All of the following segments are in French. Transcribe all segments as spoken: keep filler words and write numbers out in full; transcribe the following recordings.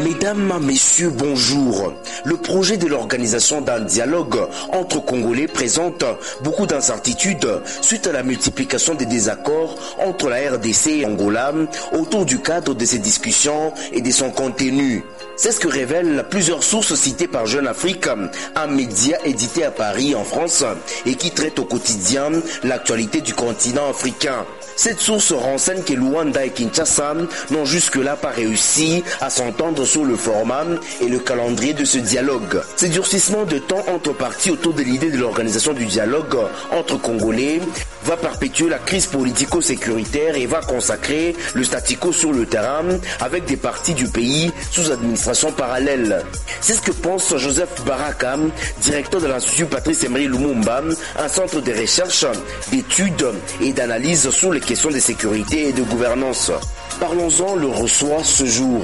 Mesdames, Messieurs, bonjour. Le projet de l'organisation d'un dialogue entre Congolais présente beaucoup d'incertitudes suite à la multiplication des désaccords entre la R D C et Angola autour du cadre de ces discussions et de son contenu. C'est ce que révèlent plusieurs sources citées par Jeune Afrique, un média édité à Paris en France et qui traite au quotidien l'actualité du continent africain. Cette source renseigne que Luanda et Kinshasa n'ont jusque-là pas réussi à s'entendre sur le format et le calendrier de ce dialogue. Ces durcissements de temps entre partis autour de l'idée de l'organisation du dialogue entre Congolais va perpétuer la crise politico-sécuritaire et va consacrer le statu quo sur le terrain avec des partis du pays sous administration parallèle. C'est ce que pense Joseph Baraka, directeur de l'Institut Patrice Emery Lumumba, un centre de recherche, d'études et d'analyse sur les questions de sécurité et de gouvernance. Parlons-en le reçoit ce jour.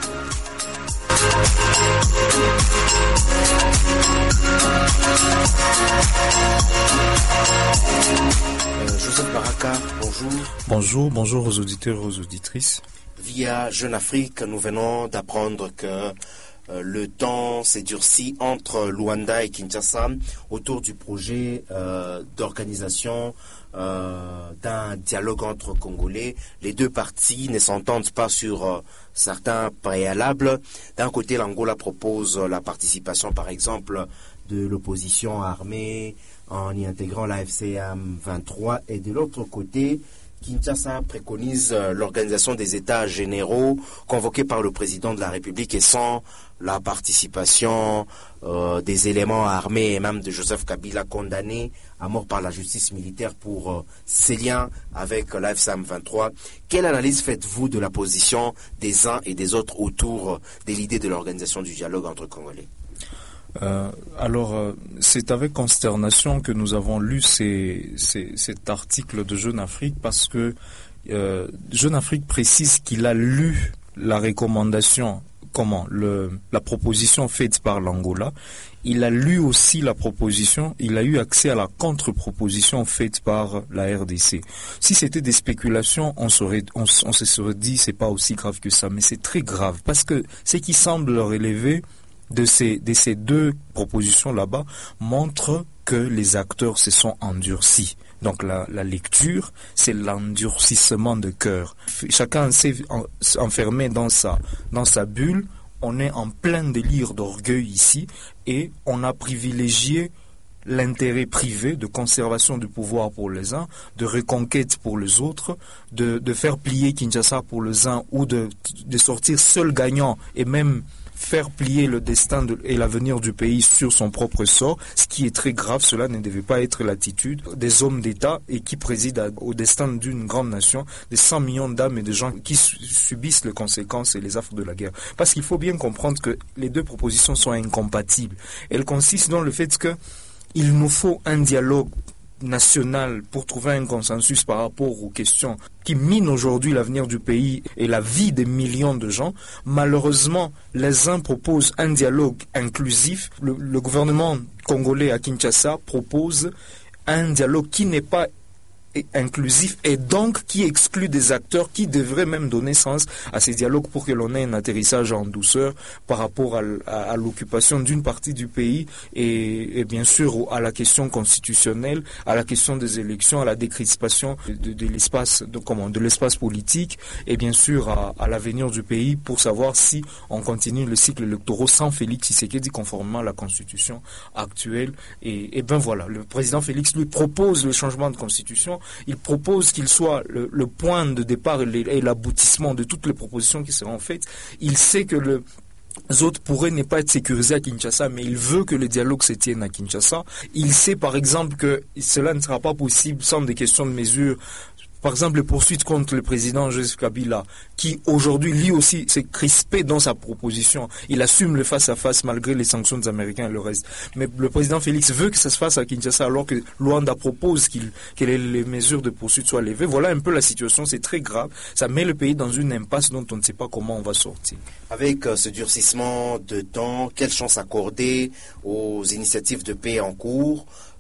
Euh, Joseph Baraka, bonjour. Bonjour, bonjour aux auditeurs et aux auditrices. Via Jeune Afrique, nous venons d'apprendre que euh, le temps s'est durci entre Luanda et Kinshasa autour du projet euh, d'organisation euh, d'un dialogue entre Congolais. Les deux parties ne s'entendent pas sur euh, certains préalables. D'un côté, l'Angola propose la participation, par exemple, de l'opposition armée en y intégrant l'A F C M vingt-trois, et de l'autre côté, Kinshasa préconise l'organisation des États généraux convoqués par le président de la République et sans la participation euh, des éléments armés et même de Joseph Kabila, condamné à mort par la justice militaire pour euh, ses liens avec l'A F C M vingt-trois. Quelle analyse faites-vous de la position des uns et des autres autour euh, de l'idée de l'organisation du dialogue entre Congolais ? Euh, alors, euh, c'est avec consternation que nous avons lu ces, ces, cet article de Jeune Afrique parce que euh, Jeune Afrique précise qu'il a lu la recommandation, comment, le, la proposition faite par l'Angola. Il a lu aussi la proposition, il a eu accès à la contre-proposition faite par la R D C. Si c'était des spéculations, on, serait, on, on se serait dit c'est pas aussi grave que ça, mais c'est très grave parce que ce qui semble relever de ces, de ces deux propositions là-bas montre que les acteurs se sont endurcis. Donc la, la lecture, c'est l'endurcissement de cœur. Chacun s'est enfermé dans sa, dans sa bulle. On est en plein délire d'orgueil ici et on a privilégié l'intérêt privé de conservation du pouvoir pour les uns, de reconquête pour les autres, de, de faire plier Kinshasa pour les uns ou de, de sortir seul gagnant et même faire plier le destin de, et l'avenir du pays sur son propre sort, ce qui est très grave. Cela ne devait pas être l'attitude des hommes d'État et qui président à, au destin d'une grande nation, des cent millions d'âmes et de gens qui su, subissent les conséquences et les affres de la guerre. Parce qu'il faut bien comprendre que les deux propositions sont incompatibles. Elles consistent dans le fait que il nous faut un dialogue national pour trouver un consensus par rapport aux questions qui minent aujourd'hui l'avenir du pays et la vie des millions de gens. Malheureusement, les uns proposent un dialogue inclusif. Le, le gouvernement congolais à Kinshasa propose un dialogue qui n'est pas inclusif et donc qui exclut des acteurs qui devraient même donner sens à ces dialogues pour que l'on ait un atterrissage en douceur par rapport à, à, à l'occupation d'une partie du pays et, et bien sûr à la question constitutionnelle, à la question des élections, à la décrispation de, de l'espace de, comment, de l'espace politique et bien sûr à, à l'avenir du pays pour savoir si on continue le cycle électoral sans Félix Tshisekedi conformément à la constitution actuelle. Et, et ben voilà, le président Félix lui propose le changement de constitution. Il propose qu'il soit le, le point de départ et, et l'aboutissement de toutes les propositions qui seront faites. Il sait que le les autres pourraient ne pas être sécurisés à Kinshasa, mais il veut que le dialogue se tienne à Kinshasa. Il sait par exemple que cela ne sera pas possible sans des questions de mesure. Par exemple, les poursuites contre le président Joseph Kabila, qui aujourd'hui, lui aussi, s'est crispé dans sa proposition. Il assume le face-à-face malgré les sanctions des Américains et le reste. Mais le président Félix veut que ça se fasse à Kinshasa alors que Luanda propose qu'il, que les mesures de poursuite soient levées. Voilà un peu la situation, c'est très grave. Ça met le pays dans une impasse dont on ne sait pas comment on va sortir. Avec euh, ce durcissement de temps, quelle chance accorder aux initiatives de paix en cours ?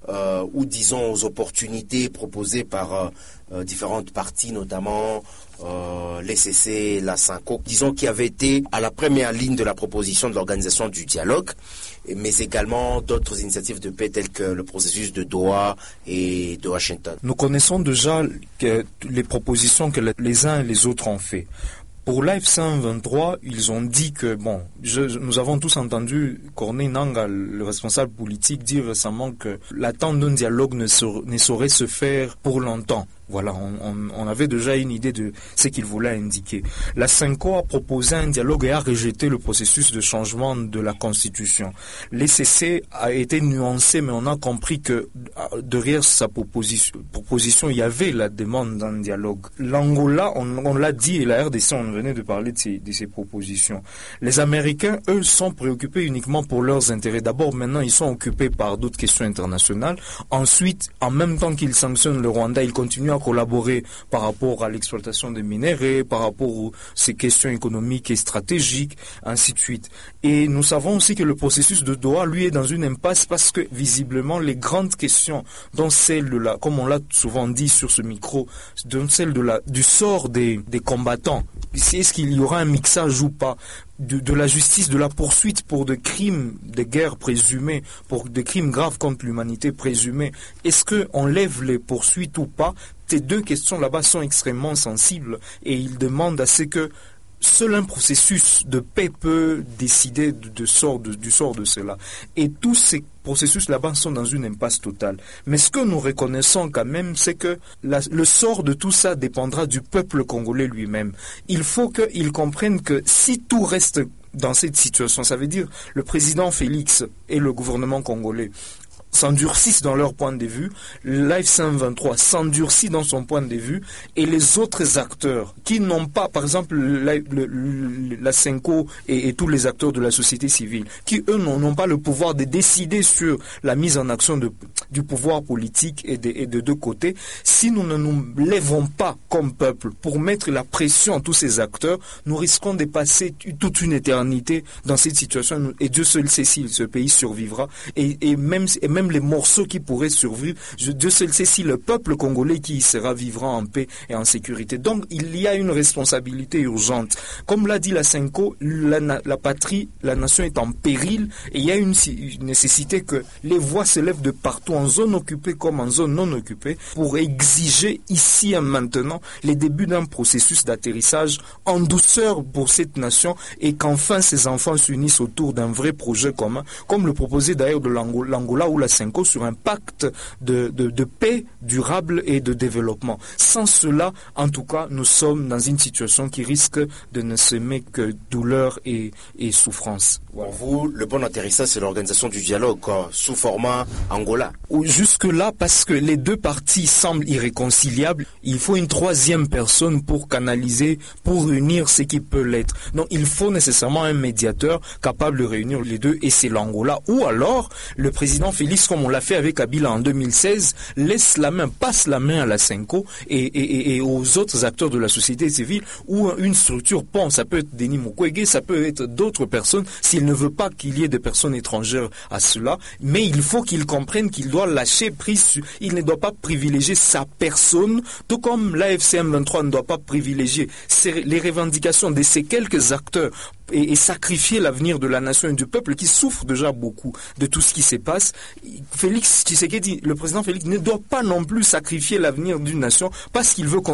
euh, ou disons aux opportunités proposées par euh, euh, différentes parties, notamment euh, l'E C C, la SENCO, disons qui avaient été à la première ligne de la proposition de l'organisation du dialogue, mais également d'autres initiatives de paix telles que le processus de Doha et de Washington. Nous connaissons déjà que les propositions que les uns et les autres ont fait. Pour l'A F C M vingt-trois, ils ont dit que, bon, je, nous avons tous entendu Corneille Nangaa, le responsable politique, dire récemment que l'attente d'un dialogue ne, sa, ne saurait se faire pour longtemps. Voilà, on, on, on avait déjà une idée de ce qu'il voulait indiquer. La SENCO a proposé un dialogue et a rejeté le processus de changement de la Constitution. L'E C C a été nuancé, mais on a compris que derrière sa proposition, proposition il y avait la demande d'un dialogue. L'Angola, on, on l'a dit, et la R D C, on venait de parler de ces, de ces propositions. Les Américains, eux, sont préoccupés uniquement pour leurs intérêts. D'abord, maintenant, ils sont occupés par d'autres questions internationales. Ensuite, en même temps qu'ils sanctionnent le Rwanda, ils continuent à collaborer par rapport à l'exploitation des minéraux, par rapport aux ces questions économiques et stratégiques, ainsi de suite. Et nous savons aussi que le processus de Doha, lui, est dans une impasse parce que, visiblement, les grandes questions, dont celle de la, comme on l'a souvent dit sur ce micro, dont celle de la, du sort des, des combattants, est-ce qu'il y aura un mixage ou pas, de, de la justice, de la poursuite pour des crimes de guerre présumés, pour des crimes graves contre l'humanité présumés, est-ce qu'on lève les poursuites ou pas? Ces deux questions là-bas sont extrêmement sensibles et ils demandent à ce que seul un processus de paix peut décider de, de sort, de, du sort de cela. Et tous ces processus là-bas sont dans une impasse totale. Mais ce que nous reconnaissons quand même, c'est que la, le sort de tout ça dépendra du peuple congolais lui-même. Il faut qu'ils comprennent que si tout reste dans cette situation, ça veut dire le président Félix et le gouvernement congolais s'endurcissent dans leur point de vue, l'A F C M vingt-trois s'endurcit dans son point de vue, et les autres acteurs qui n'ont pas, par exemple la, le, la SENCO et, et tous les acteurs de la société civile, qui eux n'ont pas le pouvoir de décider sur la mise en action de, du pouvoir politique et de, et de deux côtés, si nous ne nous lèvons pas comme peuple pour mettre la pression à tous ces acteurs, nous risquons de passer toute une éternité dans cette situation, et Dieu seul sait si ce pays survivra, et, et même, et même les morceaux qui pourraient survivre, je, Dieu seul sait si le peuple congolais qui y sera vivra en paix et en sécurité. Donc il y a une responsabilité urgente. Comme l'a dit la SENCO, la, la patrie, la nation est en péril, et il y a une, une nécessité que les voix se lèvent de partout, en zone occupée comme en zone non occupée, pour exiger ici et maintenant les débuts d'un processus d'atterrissage en douceur pour cette nation, et qu'enfin ces enfants s'unissent autour d'un vrai projet commun, comme le proposait d'ailleurs de l'Angola ou la SENCO, sur un pacte de, de, de paix durable et de développement. Sans cela, en tout cas, nous sommes dans une situation qui risque de ne semer que douleur et, et souffrance. Pour vous, le bon atterrissage, c'est l'organisation du dialogue quoi, sous format Angola. Jusque-là, parce que les deux parties semblent irréconciliables, il faut une troisième personne pour canaliser, pour réunir ce qui peut l'être. Donc il faut nécessairement un médiateur capable de réunir les deux, et c'est l'Angola. Ou alors, le président Félix, comme on l'a fait avec Kabila en deux mille seize, laisse la main, passe la main à la SENCO et, et, et aux autres acteurs de la société civile, ou une structure pense, ça peut être Denis Mukwege, ça peut être d'autres personnes, s'il ne veut pas qu'il y ait des personnes étrangères à cela, mais il faut qu'il comprenne qu'il doit lâcher prise, il ne doit pas privilégier sa personne, tout comme l'A F C M vingt-trois ne doit pas privilégier les revendications de ces quelques acteurs et, et sacrifier l'avenir de la nation et du peuple qui souffre déjà beaucoup de tout ce qui se passe. Félix Tshisekedi, le président Félix, ne doit pas non plus sacrifier l'avenir d'une nation parce qu'il veut